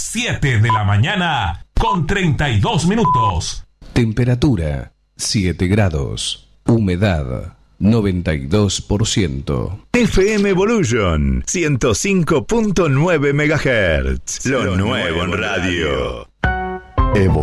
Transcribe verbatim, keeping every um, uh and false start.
siete de la mañana con treinta y dos minutos. Temperatura siete grados. Humedad noventa y dos por ciento. F M Evolution ciento cinco punto nueve megahertz. Lo, Lo nuevo en radio. Evo